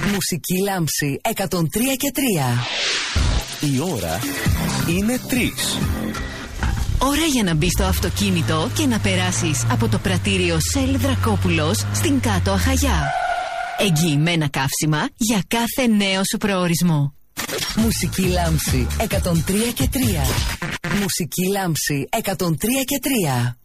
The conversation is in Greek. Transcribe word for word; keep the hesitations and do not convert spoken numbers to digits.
Μουσική Λάμψη εκατόν τρία και τρία. Η ώρα είναι τρεις. Ώρα για να μπεις στο αυτοκίνητο και να περάσεις από το πρατήριο Shell Δρακόπουλος στην Κάτω Αχαγιά. Εγγυημένα καύσιμα για κάθε νέο σου προορισμό. Μουσική Λάμψη εκατόν τρία και τρία. Μουσική Λάμψη εκατόν τρία και τρία.